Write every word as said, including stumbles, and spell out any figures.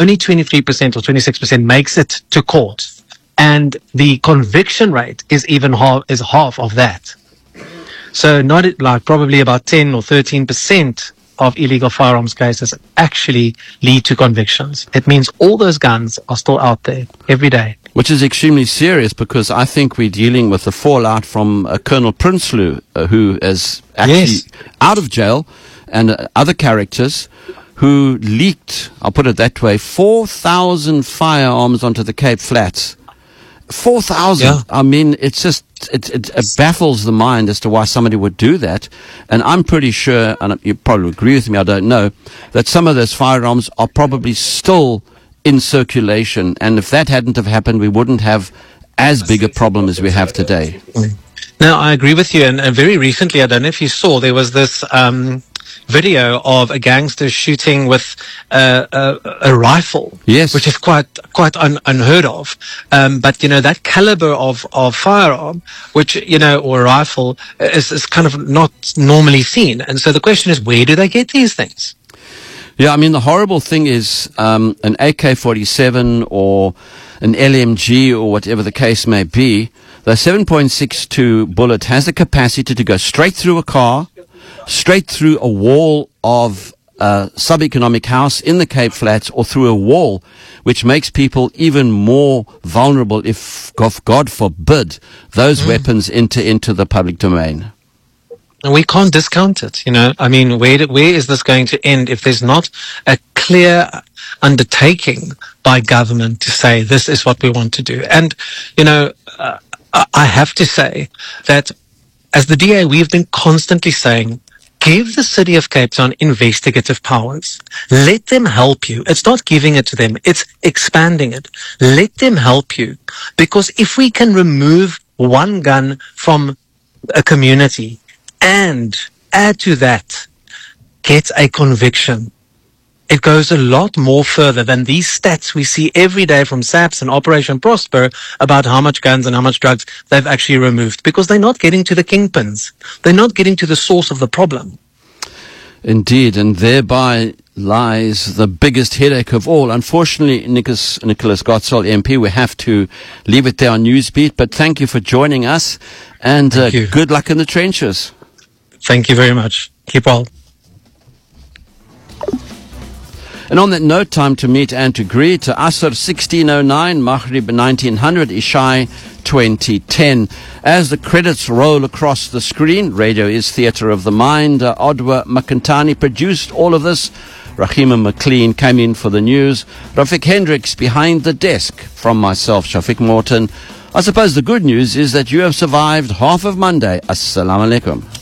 only twenty-three percent or twenty-six percent makes it to court. And the conviction rate is even half, is half of that. So not like probably about ten or thirteen percent of illegal firearms cases actually lead to convictions. It means all those guns are still out there every day. Which is extremely serious, because I think we're dealing with the fallout from uh, Colonel Prinsloo, uh, who is actually Yes. out of jail, and uh, other characters who leaked, I'll put it that way, four thousand firearms onto the Cape Flats. four thousand. Yeah. I mean, it's just, it, it, it baffles the mind as to why somebody would do that. And I'm pretty sure, and you probably agree with me, I don't know, that some of those firearms are probably still in circulation. And if that hadn't have happened, we wouldn't have as big a problem as we have today. No, I agree with you. And, and very recently, I don't know if you saw, there was this um, video of a gangster shooting with uh, a, a rifle. Yes. Which is quite quite un, unheard of. Um, but, you know, that caliber of, of firearm, which, you know, or rifle, is, is kind of not normally seen. And so the question is, where do they get these things? Yeah, I mean, the horrible thing is um, an A K forty-seven or an L M G or whatever the case may be, the seven point six two bullet has the capacity to go straight through a car, straight through a wall of a sub-economic house in the Cape Flats, or through a wall, which makes people even more vulnerable if, God forbid, those mm. weapons enter into the public domain. And we can't discount it, you know. I mean, where do, where is this going to end if there's not a clear undertaking by government to say this is what we want to do? And, you know, uh, I have to say that as the D A, we've been constantly saying, give the city of Cape Town investigative powers. Let them help you. It's not giving it to them. It's expanding it. Let them help you. Because if we can remove one gun from a community, and add to that, get a conviction, it goes a lot more further than these stats we see every day from SAPS and Operation Prosper about how much guns and how much drugs they've actually removed, because they're not getting to the kingpins. They're not getting to the source of the problem. Indeed, and thereby lies the biggest headache of all. Unfortunately, Nicholas, Nicholas Gottsal, M P, we have to leave it there on Newsbeat, but thank you for joining us, and uh, good luck in the trenches. Thank you very much. Keep well. And on that note, time to meet and to greet. Asr sixteen oh nine, Maghrib nineteen hundred, Ishai twenty ten. As the credits roll across the screen, radio is theatre of the mind. Uh, Odwa Makantani produced all of this. Rahima McLean came in for the news. Rafik Hendricks behind the desk. From myself, Shafiq Morton. I suppose the good news is that you have survived half of Monday. Assalamu alaikum.